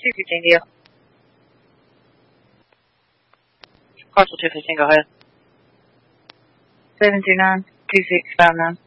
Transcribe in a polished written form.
215 here. Parcel 215, go ahead. 72926 found none.